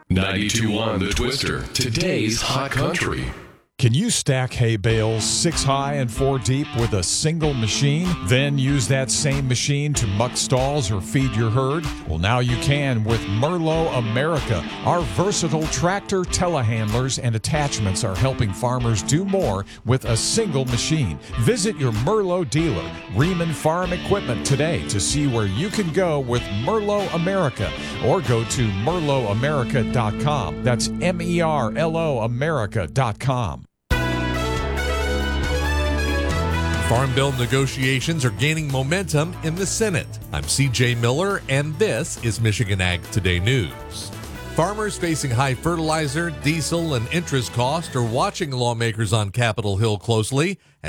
92.1 The Twister, today's hot country. Can you stack hay bales 6 high and 4 deep with a single machine? Then use that same machine to muck stalls or feed your herd? Well, now you can with Merlo America. Our versatile tractor telehandlers and attachments are helping farmers do more with a single machine. Visit your Merlo dealer, Riemann Farm Equipment, today to see where you can go with Merlo America, or go to merloamerica.com. That's MERLO America.com. Farm bill negotiations are gaining momentum in the Senate. I'm CJ Miller, and this is Michigan Ag Today News. Farmers facing high fertilizer, diesel, and interest costs are watching lawmakers on Capitol Hill closely